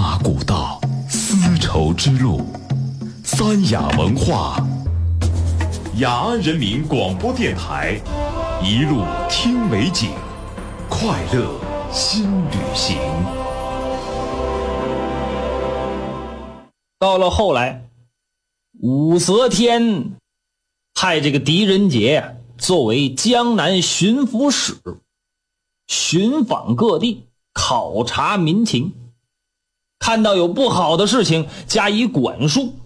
马古道，丝绸之路，三雅文化，雅安人民广播电台，一路听美景，快乐新旅行。 到了后来，武则天派这个狄仁杰作为江南巡抚使，寻访各地，考察民情，看到有不好的事情加以管束，